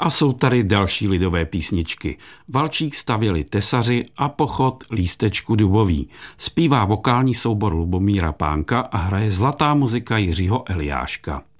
A jsou tady další lidové písničky. Valčík stavěli tesaři a pochod Lístečku dubový. Zpívá vokální soubor Lubomíra Pánka a hraje zlatá muzika Jiřího Eliáška.